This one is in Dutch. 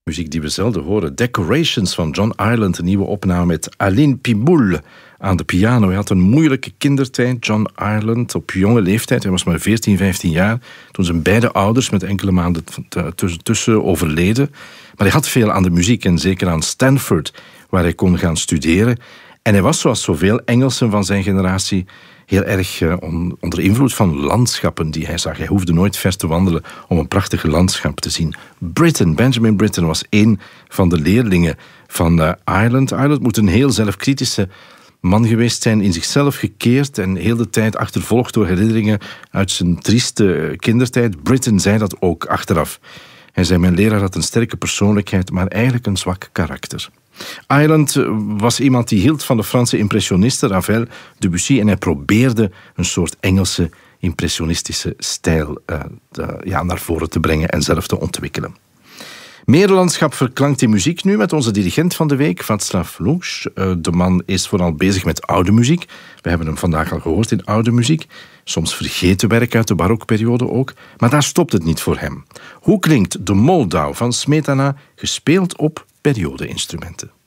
Muziek die we zelden horen. Decorations van John Ireland, een nieuwe opname met Aline Piboul aan de piano. Hij had een moeilijke kindertijd, John Ireland, op jonge leeftijd. Hij was maar 14, 15 jaar toen zijn beide ouders met enkele maanden tussen overleden. Maar hij had veel aan de muziek en zeker aan Stanford, waar hij kon gaan studeren. En hij was, zoals zoveel Engelsen van zijn generatie, heel erg onder invloed van landschappen die hij zag. Hij hoefde nooit ver te wandelen om een prachtig landschap te zien. Benjamin Britten was een van de leerlingen van Ireland. Ireland moet een heel zelfkritische man geweest zijn, in zichzelf gekeerd en heel de tijd achtervolgd door herinneringen uit zijn trieste kindertijd. Britten zei dat ook achteraf. Hij zei, mijn leraar had een sterke persoonlijkheid, maar eigenlijk een zwak karakter. Ireland was iemand die hield van de Franse impressionisten, Ravel, Debussy, en hij probeerde een soort Engelse impressionistische stijl naar voren te brengen en zelf te ontwikkelen. Meer landschap verklankt in muziek nu met onze dirigent van de week, Václav Lux. De man is vooral bezig met oude muziek. We hebben hem vandaag al gehoord in oude muziek. Soms vergeten werk uit de barokperiode ook. Maar daar stopt het niet voor hem. Hoe klinkt de Moldau van Smetana gespeeld op periode-instrumenten?